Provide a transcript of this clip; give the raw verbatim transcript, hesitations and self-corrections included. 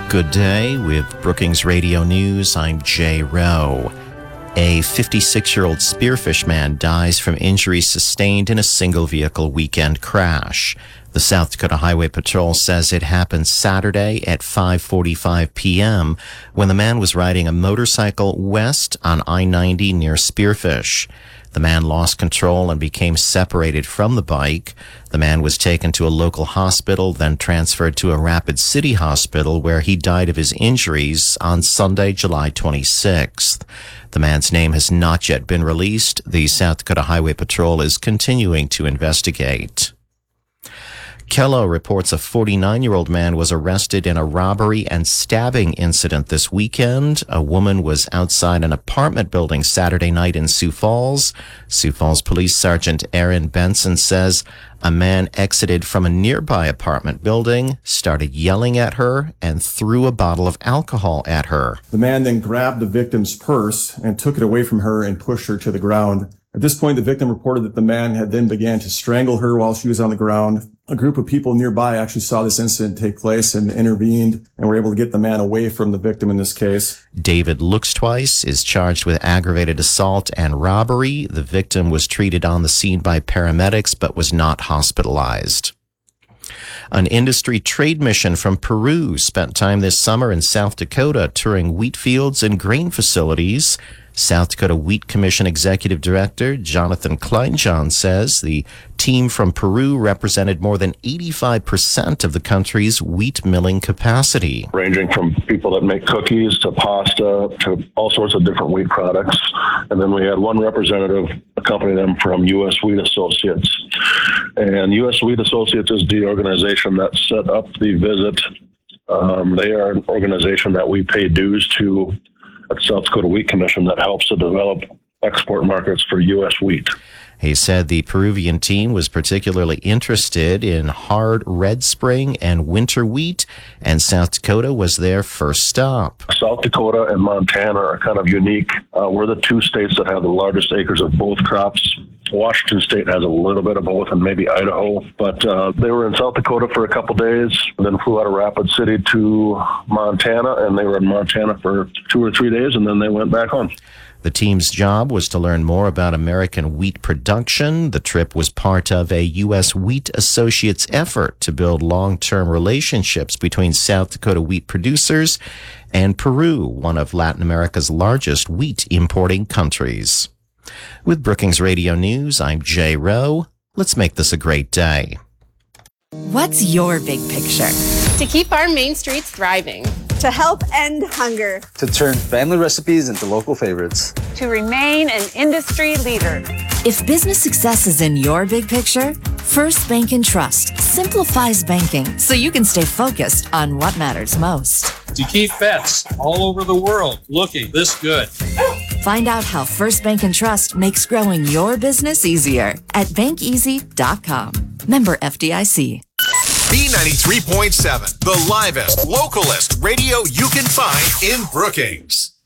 Good day with Brookings Radio News. I'm Jay Rowe. A fifty-six-year-old spearfish man dies from injuries sustained in a single-vehicle weekend crash. The South Dakota Highway Patrol says it happened Saturday at five forty-five p.m. when the man was riding a motorcycle west on I ninety near Spearfish. The man lost control and became separated from the bike. The man was taken to a local hospital, then transferred to a Rapid City hospital where he died of his injuries on Sunday, July twenty-sixth. The man's name has not yet been released. The South Dakota Highway Patrol is continuing to investigate. Kello reports a forty-nine-year-old man was arrested in a robbery and stabbing incident this weekend. A woman was outside an apartment building Saturday night in Sioux Falls. Sioux Falls Police Sergeant Aaron Benson says a man exited from a nearby apartment building, started yelling at her, and threw a bottle of alcohol at her. The man then grabbed the victim's purse and took it away from her and pushed her to the ground. At this point, the victim reported that the man had then began to strangle her while she was on the ground. A group of people nearby actually saw this incident take place and intervened and were able to get the man away from the victim in this case. David Looks Twice is charged with aggravated assault and robbery. The victim was treated on the scene by paramedics but was not hospitalized. An industry trade mission from Peru spent time this summer in South Dakota touring wheat fields and grain facilities. South Dakota Wheat Commission Executive Director Jonathan Kleinjohn says the team from Peru represented more than eighty-five percent of the country's wheat milling capacity. Ranging from people that make cookies to pasta to all sorts of different wheat products. And then we had one representative accompany them from U S Wheat Associates. And U S Wheat Associates is the organization that set up the visit. Um, they are an organization that we pay dues to at South Dakota Wheat Commission that helps to develop export markets for U S wheat. He said the Peruvian team was particularly interested in hard red spring and winter wheat, and South Dakota was their first stop. South Dakota and Montana are kind of unique. Uh, we're the two states that have the largest acres of both crops. Washington State has a little bit of both, and maybe Idaho. But uh, they were in South Dakota for a couple days, and then flew out of Rapid City to Montana, and they were in Montana for two or three days, and then they went back home. The team's job was to learn more about American wheat production. The trip was part of a U S Wheat Associates effort to build long-term relationships between South Dakota wheat producers and Peru, one of Latin America's largest wheat importing countries. With Brookings Radio News, I'm Jay Rowe. Let's make this a great day. What's your big picture? To keep our main streets thriving. To help end hunger. To turn family recipes into local favorites. To remain an industry leader. If business success is in your big picture, First Bank and Trust simplifies banking so you can stay focused on what matters most. To keep vets all over the world looking this good. Find out how First Bank and Trust makes growing your business easier at bank easy dot com. Member F D I C. B ninety-three point seven, the livest, localest radio you can find in Brookings.